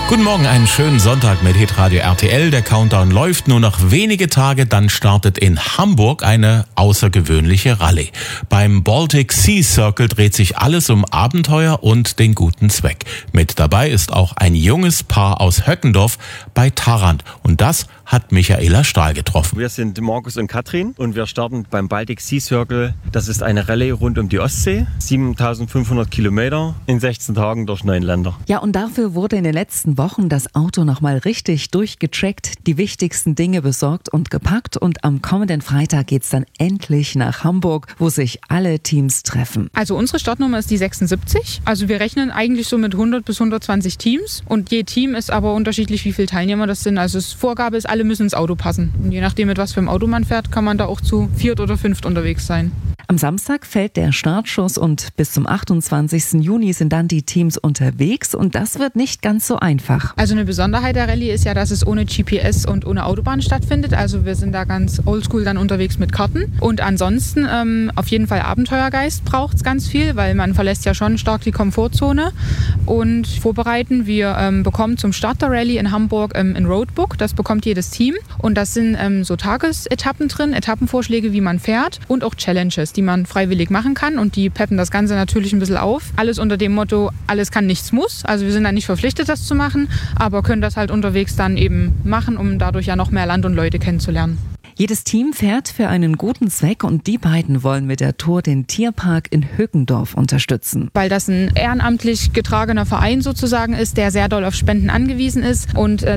Guten Morgen, einen schönen Sonntag mit Hitradio RTL. Der Countdown läuft, nur noch wenige Tage, dann startet in Hamburg eine außergewöhnliche Rallye. Beim Baltic Sea Circle dreht sich alles um Abenteuer und den guten Zweck. Mit dabei ist auch ein junges Paar aus Höckendorf bei Tharandt. Und das hat Michaela Stahl getroffen. Wir sind Markus und Katrin und wir starten beim Baltic Sea Circle. Das ist eine Rallye rund um die Ostsee. 7500 Kilometer in 16 Tagen durch 9 Länder. Ja, und dafür wurde in den letzten Wochen das Auto nochmal richtig durchgecheckt, die wichtigsten Dinge besorgt und gepackt. Und am kommenden Freitag geht's dann endlich nach Hamburg, wo sich alle Teams treffen. Also unsere Startnummer ist die 76. Also wir rechnen eigentlich so mit 100 bis 120 Teams. Und je Team ist aber unterschiedlich, wie viele Teilnehmer das sind. Also Vorgabe ist, alle müssen ins Auto passen. Und je nachdem, mit was für einem Auto man fährt, kann man da auch zu 4 oder 5 unterwegs sein. Am Samstag fällt der Startschuss und bis zum 28. Juni sind dann die Teams unterwegs und das wird nicht ganz so einfach. Also eine Besonderheit der Rallye ist ja, dass es ohne GPS und ohne Autobahn stattfindet. Also wir sind da ganz oldschool dann unterwegs mit Karten. Und ansonsten auf jeden Fall Abenteuergeist braucht es ganz viel, weil man verlässt ja schon stark die Komfortzone. Und vorbereiten, wir bekommen zum Start der Rallye in Hamburg ein Roadbook. Das bekommt jedes Team. Und das sind so Tagesetappen drin, Etappenvorschläge, wie man fährt und auch Challenges, die man freiwillig machen kann. Und die peppen das Ganze natürlich ein bisschen auf. Alles unter dem Motto, alles kann, nichts muss. Also wir sind da nicht verpflichtet, das zu machen, aber können das halt unterwegs dann eben machen, um dadurch ja noch mehr Land und Leute kennenzulernen. Jedes Team fährt für einen guten Zweck und die beiden wollen mit der Tour den Tierpark in Höckendorf unterstützen. Weil das ein ehrenamtlich getragener Verein sozusagen ist, der sehr doll auf Spenden angewiesen ist und